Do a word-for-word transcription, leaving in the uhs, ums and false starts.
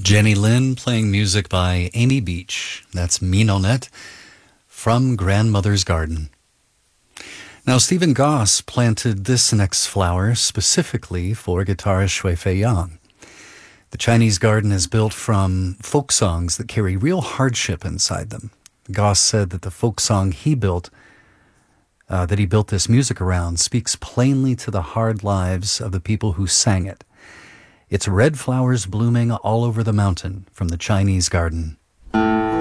Jenny Lin playing music by Amy Beach. That's Minonette from Grandmother's Garden. Now, Stephen Goss planted this next flower specifically for guitarist Shui-Fei Yang. The Chinese garden is built from folk songs that carry real hardship inside them. Goss said that the folk song he built, uh, that he built this music around, speaks plainly to the hard lives of the people who sang it. It's red flowers blooming all over the mountain from the Chinese garden.